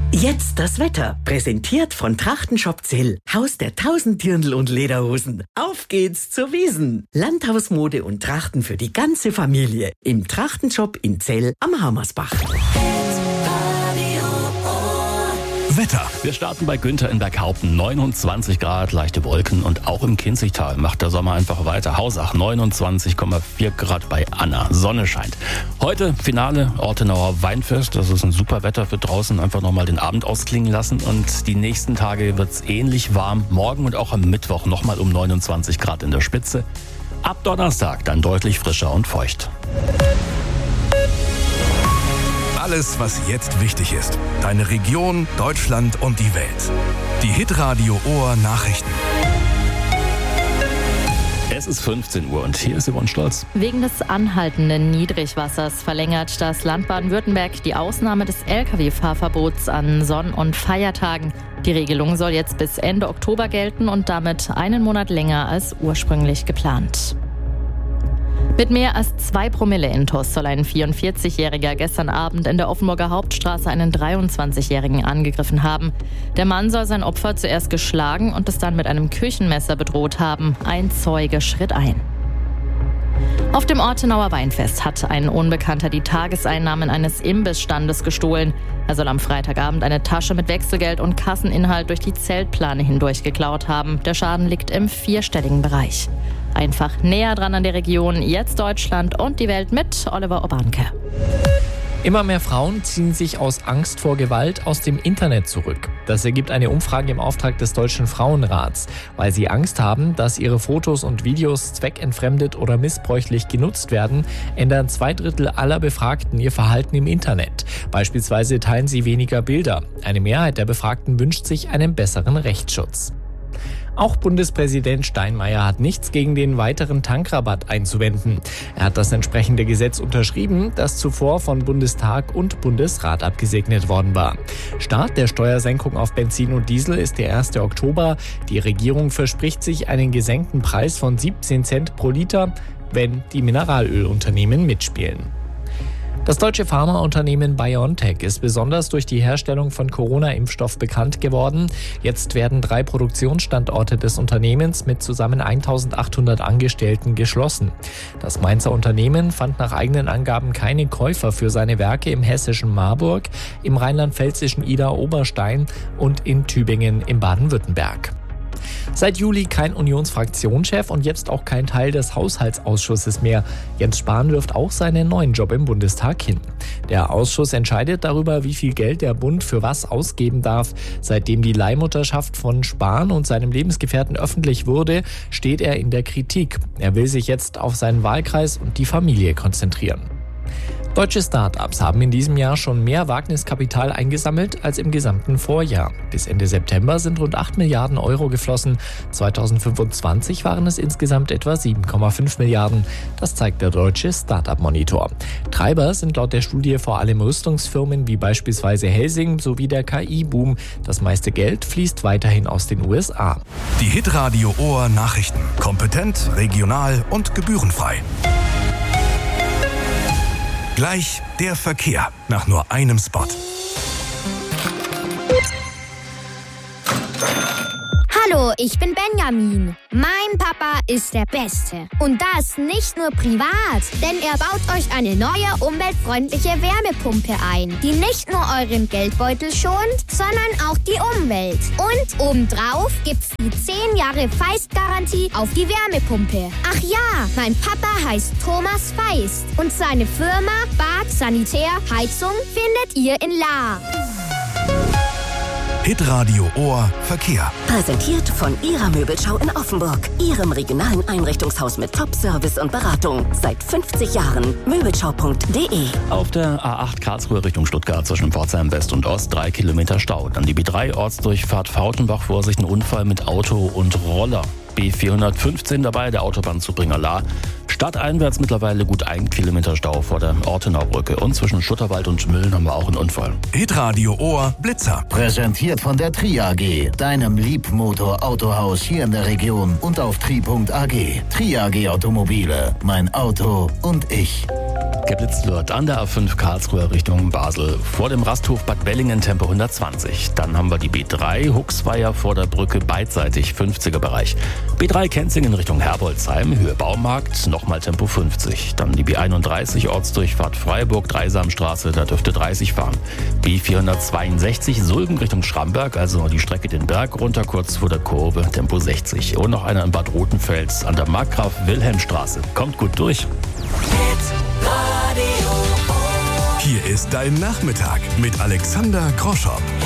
Jetzt das Wetter, präsentiert von Trachtenshop Zell, Haus der 1000 Dirndl und Lederhosen. Auf geht's zur Wiesn. Landhausmode und Trachten für die ganze Familie im Trachtenshop in Zell am Hammersbach. Wetter. Wir starten bei Günther in Berghaupten. 29 Grad, leichte Wolken und auch im Kinzigtal macht der Sommer einfach weiter. Hausach 29,4 Grad bei Anna. Sonne scheint. Heute Finale Ortenauer Weinfest. Das ist ein super Wetter für draußen. Einfach nochmal den Abend ausklingen lassen. Und die nächsten Tage wird's ähnlich warm. Morgen und auch am Mittwoch nochmal um 29 Grad in der Spitze. Ab Donnerstag dann deutlich frischer und feucht. Alles, was jetzt wichtig ist. Deine Region, Deutschland und die Welt. Die Hitradio Ohr Nachrichten. Es ist 15 Uhr und hier ist Yvonne Stolz. Wegen des anhaltenden Niedrigwassers verlängert das Land Baden-Württemberg die Ausnahme des Lkw-Fahrverbots an Sonn- und Feiertagen. Die Regelung soll jetzt bis Ende Oktober gelten und damit einen Monat länger als ursprünglich geplant. Mit mehr als 2 Promille intus soll ein 44-Jähriger gestern Abend in der Offenburger Hauptstraße einen 23-Jährigen angegriffen haben. Der Mann soll sein Opfer zuerst geschlagen und es dann mit einem Küchenmesser bedroht haben. Ein Zeuge schritt ein. Auf dem Ortenauer Weinfest hat ein Unbekannter die Tageseinnahmen eines Imbissstandes gestohlen. Er soll am Freitagabend eine Tasche mit Wechselgeld und Kasseninhalt durch die Zeltplane hindurch geklaut haben. Der Schaden liegt im 4-stelligen Bereich. Einfach näher dran an der Region, jetzt Deutschland und die Welt mit Oliver Obanke. Immer mehr Frauen ziehen sich aus Angst vor Gewalt aus dem Internet zurück. Das ergibt eine Umfrage im Auftrag des Deutschen Frauenrats. Weil sie Angst haben, dass ihre Fotos und Videos zweckentfremdet oder missbräuchlich genutzt werden, ändern 2/3 aller Befragten ihr Verhalten im Internet. Beispielsweise teilen sie weniger Bilder. Eine Mehrheit der Befragten wünscht sich einen besseren Rechtsschutz. Auch Bundespräsident Steinmeier hat nichts gegen den weiteren Tankrabatt einzuwenden. Er hat das entsprechende Gesetz unterschrieben, das zuvor von Bundestag und Bundesrat abgesegnet worden war. Start der Steuersenkung auf Benzin und Diesel ist der 1. Oktober. Die Regierung verspricht sich einen gesenkten Preis von 17 Cent pro Liter, wenn die Mineralölunternehmen mitspielen. Das deutsche Pharmaunternehmen BioNTech ist besonders durch die Herstellung von Corona-Impfstoff bekannt geworden. Jetzt werden 3 Produktionsstandorte des Unternehmens mit zusammen 1.800 Angestellten geschlossen. Das Mainzer Unternehmen fand nach eigenen Angaben keine Käufer für seine Werke im hessischen Marburg, im rheinland-pfälzischen Idar-Oberstein und in Tübingen im Baden-Württemberg. Seit Juli kein Unionsfraktionschef und jetzt auch kein Teil des Haushaltsausschusses mehr. Jens Spahn wirft auch seinen neuen Job im Bundestag hin. Der Ausschuss entscheidet darüber, wie viel Geld der Bund für was ausgeben darf. Seitdem die Leihmutterschaft von Spahn und seinem Lebensgefährten öffentlich wurde, steht er in der Kritik. Er will sich jetzt auf seinen Wahlkreis und die Familie konzentrieren. Deutsche Start-ups haben in diesem Jahr schon mehr Wagniskapital eingesammelt als im gesamten Vorjahr. Bis Ende September sind rund 8 Milliarden Euro geflossen. 2025 waren es insgesamt etwa 7,5 Milliarden. Das zeigt der deutsche Start-up-Monitor. Treiber sind laut der Studie vor allem Rüstungsfirmen wie beispielsweise Helsing sowie der KI-Boom. Das meiste Geld fließt weiterhin aus den USA. Die Hitradio Ohr Nachrichten. Kompetent, regional und gebührenfrei. Gleich der Verkehr nach nur einem Spot. Hallo, ich bin Benjamin. Mein Papa ist der Beste. Und das nicht nur privat, denn er baut euch eine neue umweltfreundliche Wärmepumpe ein, die nicht nur euren Geldbeutel schont, sondern auch die Umwelt. Und obendrauf gibt's die 10 Jahre Feist-Garantie auf die Wärmepumpe. Ach ja, mein Papa heißt Thomas Feist und seine Firma Bad Sanitär Heizung findet ihr in Lahr. Hitradio Ohr Verkehr. Präsentiert von Ihrer Möbelschau in Offenburg. Ihrem regionalen Einrichtungshaus mit Top-Service und Beratung. Seit 50 Jahren. Möbelschau.de. Auf der A8 Karlsruhe Richtung Stuttgart zwischen Pforzheim West und Ost 3 Kilometer Stau. Dann die B3 Ortsdurchfahrt Fautenbach. Vorsicht, ein Unfall mit Auto und Roller. B415 dabei, der Autobahnzubringer Lahr. Stadteinwärts mittlerweile gut 1 Kilometer Stau vor der Ortenaubrücke. Und zwischen Schutterwald und Mülln haben wir auch einen Unfall. Hitradio Ohr Blitzer. Präsentiert von der Tri AG, deinem Liebmotor-Autohaus hier in der Region und auf tri.ag. Tri AG Automobile, mein Auto und ich. geblitzt wird. An der A5 Karlsruhe Richtung Basel. Vor dem Rasthof Bad Wellingen Tempo 120. Dann haben wir die B3 Huxweier vor der Brücke beidseitig 50er Bereich. B3 Kenzingen Richtung Herbolzheim, Höhe Baumarkt, nochmal Tempo 50. Dann die B31 Ortsdurchfahrt Freiburg, Dreisamstraße, da dürfte 30 fahren. B462 Sulgen Richtung Schramberg, also die Strecke den Berg runter, kurz vor der Kurve, Tempo 60. Und noch einer in Bad Rotenfels an der Markgraf-Wilhelm-Straße. Kommt gut durch. Hier ist dein Nachmittag mit Alexander Groschopp.